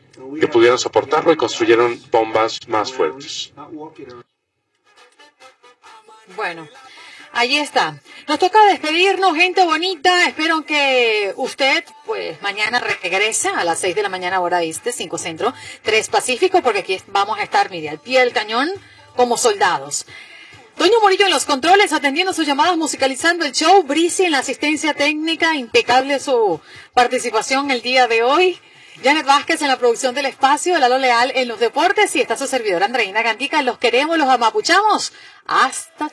que pudieron soportarlo y construyeron bombas más fuertes. Bueno, ahí está. Nos toca despedirnos, gente bonita. Espero que usted, pues, mañana regrese a las 6 de la mañana, hora este, 5 centro, 3 pacífico, porque aquí vamos a estar, mire, al pie del cañón, como soldados. Toño Murillo en los controles, atendiendo sus llamadas, musicalizando el show. Brisi en la asistencia técnica, impecable su participación el día de hoy. Janet Vázquez en la producción del espacio, Lalo Leal en los deportes y está su servidora Andreina Gandica. Los queremos, los amapuchamos. Hasta